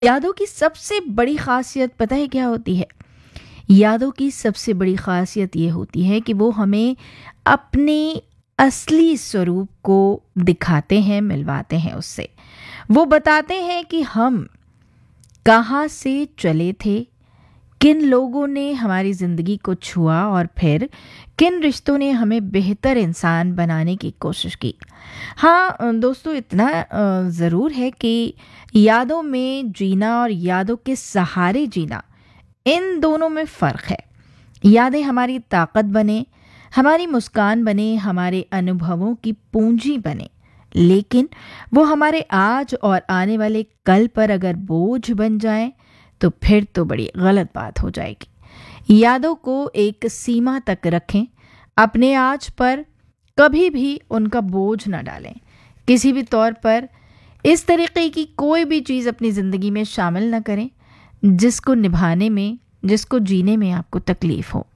यादों की सबसे बड़ी खासियत पता है क्या होती है? यादों की सबसे बड़ी खासियत ये होती है कि वो हमें अपने असली स्वरूप को दिखाते हैं, मिलवाते हैं उससे। वो बताते हैं कि हम कहाँ से चले थे, किन लोगों ने हमारी ज़िंदगी को छुआ और फिर किन रिश्तों ने हमें बेहतर इंसान बनाने की कोशिश की। हाँ दोस्तों, इतना ज़रूर है कि यादों में जीना और यादों के सहारे जीना, इन दोनों में फ़र्क है। यादें हमारी ताकत बने, हमारी मुस्कान बने, हमारे अनुभवों की पूंजी बने, लेकिन वो हमारे आज और आने वाले कल पर अगर बोझ बन जाएं, तो फिर तो बड़ी गलत बात हो जाएगी। यादों को एक सीमा तक रखें, अपने आज पर कभी भी उनका बोझ ना डालें। किसी भी तौर पर इस तरीके की कोई भी चीज़ अपनी ज़िंदगी में शामिल ना करें जिसको निभाने में, जिसको जीने में आपको तकलीफ़ हो।